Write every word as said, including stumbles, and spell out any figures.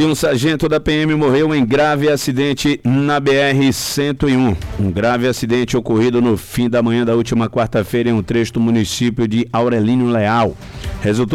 que um sargento da P M morreu em grave acidente na B R cento e um. Um grave acidente ocorrido no fim da manhã da última quarta-feira em um trecho do município de Aurelino Leal. Resultou